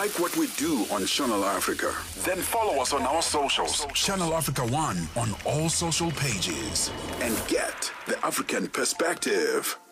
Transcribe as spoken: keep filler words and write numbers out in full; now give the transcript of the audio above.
like what we do on Channel Africa? Then follow us on our socials. Channel Africa One on all social pages. And get the African perspective.